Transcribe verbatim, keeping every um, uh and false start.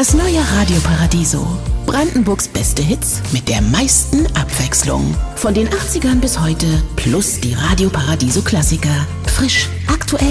Das neue Radio Paradiso. Brandenburgs beste Hits mit der meisten Abwechslung. Von den achtzigern bis heute plus die Radio Paradiso Klassiker. Frisch, aktuell